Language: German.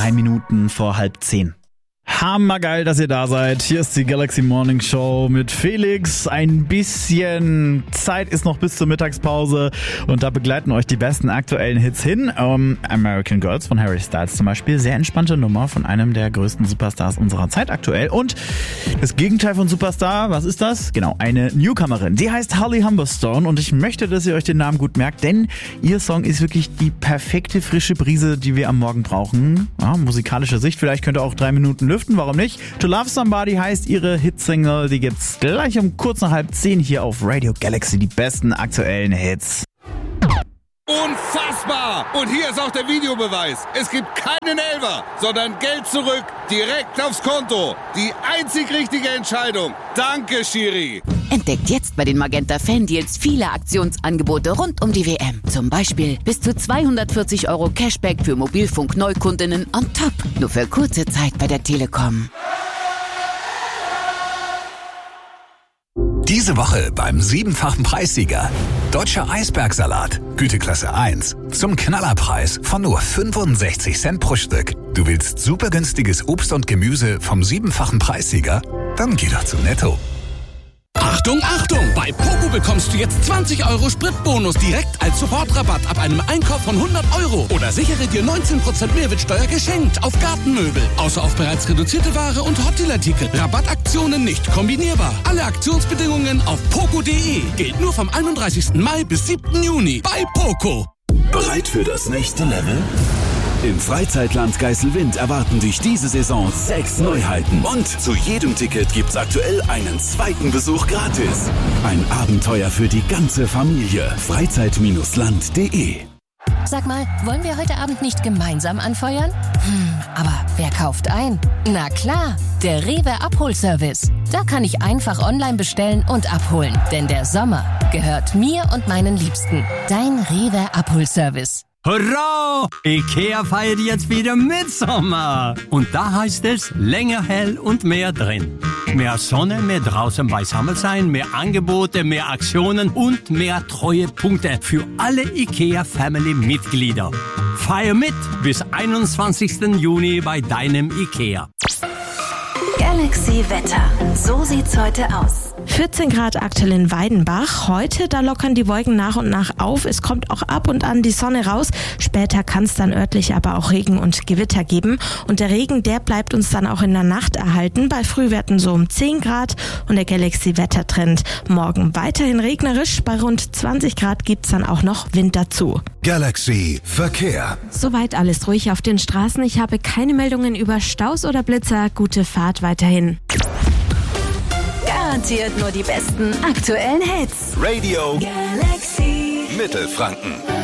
3 Minuten vor 9:30. Hammergeil, dass ihr da seid. Hier ist die Galaxy Morning Show mit Felix. Ein bisschen Zeit ist noch bis zur Mittagspause und da begleiten euch die besten aktuellen Hits hin. American Girls von Harry Styles zum Beispiel. Sehr entspannte Nummer von einem der größten Superstars unserer Zeit aktuell. Und das Gegenteil von Superstar, was ist das? Genau, eine Newcomerin. Die heißt Holly Humberstone und ich möchte, dass ihr euch den Namen gut merkt, denn ihr Song ist wirklich die perfekte frische Brise, die wir am Morgen brauchen. Ja, musikalische Sicht, vielleicht könnt ihr auch 3 Minuten lüften. Warum nicht? To Love Somebody heißt ihre Hitsingle. Die gibt's gleich um kurz nach 9:30 hier auf Radio Galaxy. Die besten aktuellen Hits. Unfassbar! Und hier ist auch der Videobeweis. Es gibt keinen Elfer, sondern Geld zurück, direkt aufs Konto. Die einzig richtige Entscheidung. Danke, Schiri. Entdeckt jetzt bei den Magenta Fan-Deals viele Aktionsangebote rund um die WM. Zum Beispiel bis zu 240 € Cashback für Mobilfunk-Neukundinnen on top. Nur für kurze Zeit bei der Telekom. Diese Woche beim 7-fachen Preissieger. Deutscher Eisbergsalat, Güteklasse 1. Zum Knallerpreis von nur 65 Cent pro Stück. Du willst super günstiges Obst und Gemüse vom 7-fachen Preissieger? Dann geh doch zu Netto. Achtung, Achtung! Bei Poco bekommst du jetzt 20 € Spritbonus direkt als Supportrabatt ab einem Einkauf von 100 €. Oder sichere dir 19% Mehrwertsteuer geschenkt auf Gartenmöbel. Außer auf bereits reduzierte Ware und Hotdeal-Artikel. Rabattaktionen nicht kombinierbar. Alle Aktionsbedingungen auf poco.de. Gilt nur vom 31. Mai bis 7. Juni bei Poco. Bereit für das nächste Level? Im Freizeitland Geiselwind erwarten dich diese Saison 6 Neuheiten. Und zu jedem Ticket gibt's aktuell einen zweiten Besuch gratis. Ein Abenteuer für die ganze Familie. Freizeit-land.de. Sag mal, wollen wir heute Abend nicht gemeinsam anfeuern? Aber wer kauft ein? Na klar, der Rewe Abholservice. Da kann ich einfach online bestellen und abholen. Denn der Sommer gehört mir und meinen Liebsten. Dein Rewe Abholservice. Hurra! IKEA feiert jetzt wieder Mitsommer. Und da heißt es länger hell und mehr drin. Mehr Sonne, mehr draußen beisammen sein, mehr Angebote, mehr Aktionen und mehr Treuepunkte für alle IKEA-Family-Mitglieder. Feier mit bis 21. Juni bei deinem IKEA. Galaxy Wetter. So sieht's heute aus. 14 Grad aktuell in Weidenbach. Heute, da lockern die Wolken nach und nach auf. Es kommt auch ab und an die Sonne raus. Später kann es dann örtlich aber auch Regen und Gewitter geben. Und der Regen, der bleibt uns dann auch in der Nacht erhalten. Bei Frühwerten so um 10 Grad und der Galaxy-Wettertrend. Morgen weiterhin regnerisch. Bei rund 20 Grad gibt's dann auch noch Wind dazu. Galaxy Verkehr. Soweit alles ruhig auf den Straßen. Ich habe keine Meldungen über Staus oder Blitzer. Gute Fahrt weiterhin. Garantiert nur die besten aktuellen Hits. Radio Galaxy Mittelfranken.